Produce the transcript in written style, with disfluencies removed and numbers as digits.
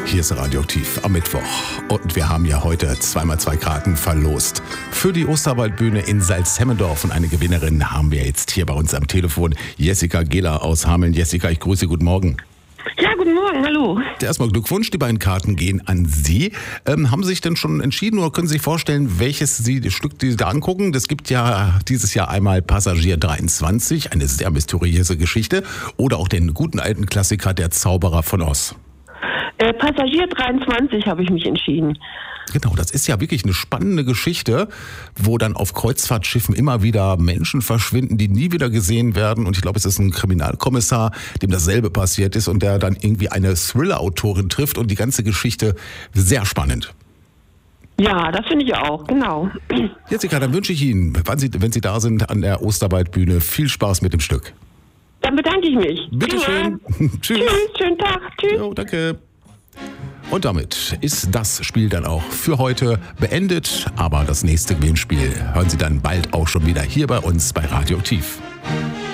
Hier ist Radioaktiv am Mittwoch und wir haben ja heute 2x2 Karten verlost für die Osterwaldbühne in Salzhemmendorf und eine Gewinnerin haben wir jetzt hier bei uns am Telefon, Jessica Gehler aus Hameln. Jessica, ich grüße, guten Morgen. Ja, guten Morgen, hallo. Erstmal Glückwunsch, die beiden Karten gehen an Sie. Haben Sie sich denn schon entschieden oder können Sie sich vorstellen, welches Stück Sie da angucken? Das gibt ja dieses Jahr einmal Passagier 23, eine sehr mysteriöse Geschichte, oder auch den guten alten Klassiker Der Zauberer von Oz. Passagier 23 habe ich mich entschieden. Genau, das ist ja wirklich eine spannende Geschichte, wo dann auf Kreuzfahrtschiffen immer wieder Menschen verschwinden, die nie wieder gesehen werden. Und ich glaube, es ist ein Kriminalkommissar, dem dasselbe passiert ist und der dann irgendwie eine Thriller-Autorin trifft und die ganze Geschichte sehr spannend. Ja, das finde ich auch, genau. Jessica, dann wünsche ich Ihnen, wenn Sie da sind an der Osterwaldbühne, viel Spaß mit dem Stück. Dann bedanke ich mich. Bitte schön. Tschüss. Tschüss, schönen Tag. Tschüss. Jo, danke. Und damit ist das Spiel dann auch für heute beendet. Aber das nächste Gewinnspiel hören Sie dann bald auch schon wieder hier bei uns bei Radioaktiv.